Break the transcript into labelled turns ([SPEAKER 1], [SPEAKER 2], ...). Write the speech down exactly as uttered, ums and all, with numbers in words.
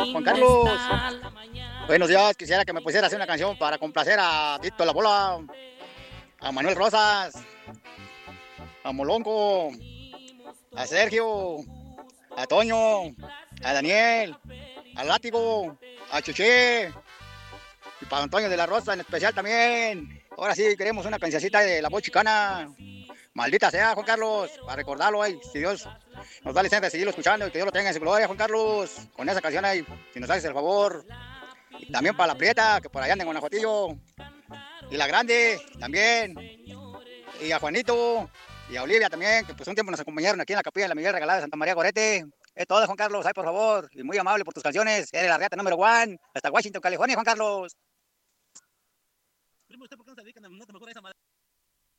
[SPEAKER 1] Juan Carlos. Buenos días, quisiera que me pusiera hacer una canción para complacer a Tito La Bola, a Manuel Rosas, a Molonco, a Sergio, a Toño, a Daniel, a Látigo, a Chuché, y para Antonio de la Rosa en especial también. Ahora sí, queremos una cancioncita de La Voz Chicana. Maldita sea, Juan Carlos, para recordarlo, ay, si Dios nos da licencia de seguirlo escuchando y que Dios lo tenga en su gloria, Juan Carlos, con esa canción ahí, si nos haces el favor. Y también para la Prieta, que por allá anda en Guanajuatillo, y la Grande, también, y a Juanito, y a Olivia también, que pues un tiempo nos acompañaron aquí en la capilla de la Miguel Regalada de Santa María Gorete. Es todo, Juan Carlos, ay, por favor, y muy amable por tus canciones, eres la Riata número one, hasta Washington, California, Juan Carlos. Primo, ¿usted por qué no se dedica? No te mejora esa madre.